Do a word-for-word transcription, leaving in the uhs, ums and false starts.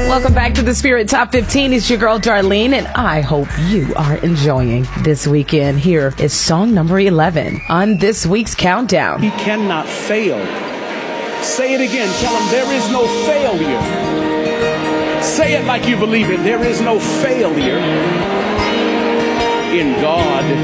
Welcome back to the Spirit Top fifteen. It's your girl, Darlene, and I hope you are enjoying this weekend. Here is song number eleven on this week's countdown. He cannot fail. Say it again. Tell him there is no failure. Say it like you believe it. There is no failure in God.